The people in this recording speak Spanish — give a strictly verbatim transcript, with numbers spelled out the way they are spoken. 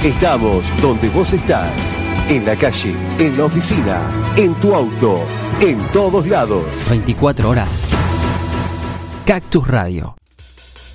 Estamos donde vos estás. En la calle, en la oficina, en tu auto, en todos lados. veinticuatro horas. Cactus Radio.